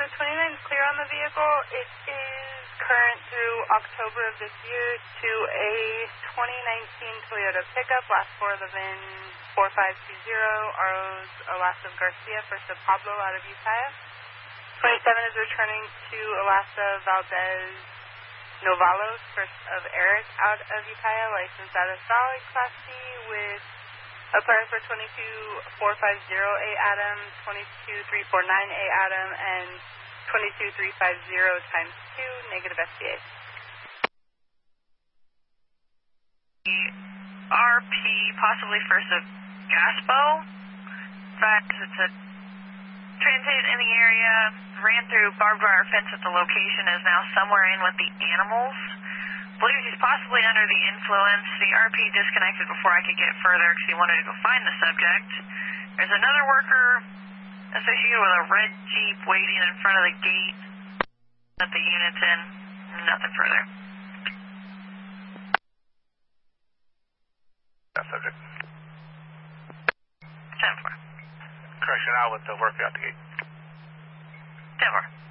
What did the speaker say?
29 is clear on the vehicle. It is current through October of this year to a 2019 Toyota pickup, last four of the VIN 4520, RO's Alasa Garcia, first of Pablo out of Ukiah. 27 is returning to Alasa Valdez Novalos, first of Eric out of Ukiah, licensed out of Solid Class C with applying for 22450A Adam, 22349A Adam, and 22350 times 2, negative FTA. RP, possibly first of Gaspo. In fact, it's a transit in the area, ran through barbed wire fence at the location, is now somewhere in with the animals. Believes he's possibly under the influence. The RP disconnected before I could get further because he wanted to go find the subject. There's another worker associated with a red Jeep waiting in front of the gate at the unit's in. Nothing further. That subject. 10-4. Correction out with the worker out the gate. 10-4.